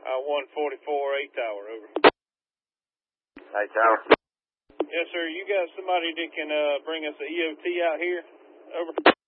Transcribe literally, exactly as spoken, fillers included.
Uh, one forty-four, eight tower, over. Eight tower. Yes, sir. You got somebody that can uh, bring us a E O T out here? Over.